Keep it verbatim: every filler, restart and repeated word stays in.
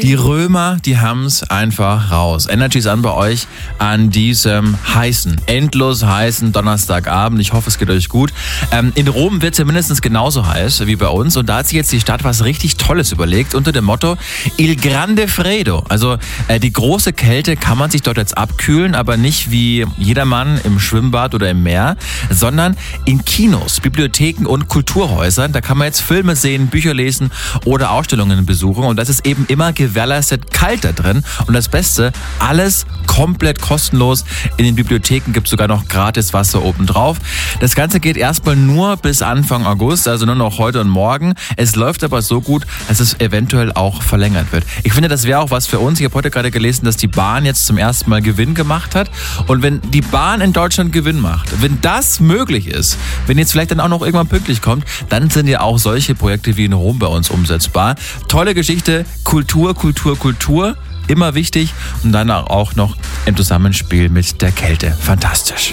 Die Römer, die haben's einfach raus. Energy ist an bei euch an diesem heißen, endlos heißen Donnerstagabend. Ich hoffe, es geht euch gut. Ähm, in Rom wird es ja mindestens genauso heiß wie bei uns. Und da hat sich jetzt die Stadt was richtig Tolles überlegt unter dem Motto Il Grande Freddo. Also äh, die große Kälte kann man sich dort jetzt abkühlen, aber nicht wie jedermann im Schwimmbad oder im Meer, sondern in Kinos, Bibliotheken und Kulturhäusern. Da kann man jetzt Filme sehen, Bücher lesen oder Ausstellungen besuchen. Und das ist eben immer gewährleistet kalt da drin. Und das Beste, alles komplett kostenlos. In den Bibliotheken gibt es sogar noch gratis Wasser obendrauf. Das Ganze geht erstmal nur bis Anfang August, also nur noch heute und morgen. Es läuft aber so gut, dass es eventuell auch verlängert wird. Ich finde, das wäre auch was für uns. Ich habe heute gerade gelesen, dass die Bahn jetzt zum ersten Mal Gewinn gemacht hat. Und wenn die Bahn in Deutschland Gewinn macht, wenn das möglich ist, wenn jetzt vielleicht dann auch noch irgendwann pünktlich kommt, dann sind ja auch solche Projekte wie in Rom bei uns umsetzbar. Tolle Geschichte, Kultur, Kultur, Kultur, immer wichtig und dann auch noch im Zusammenspiel mit der Kälte. Fantastisch.